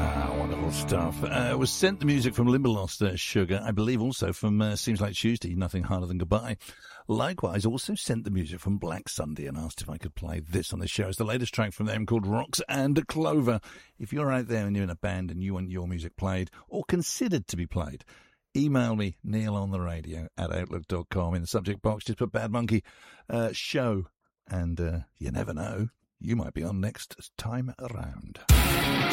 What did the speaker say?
Wonderful stuff. Was sent the music from Limberlost, Sugar. I believe also from Seems Like Tuesday, Nothing Harder Than Goodbye. Likewise, also sent the music from Black Sunday and asked if I could play this on the show. It's the latest track from them called Rocks and Clover. If you're out there and you're in a band and you want your music played or considered to be played, email me, neilontheradio@outlook.com. In the subject box, just put Bad Monkey show. And you never know, you might be on next time around.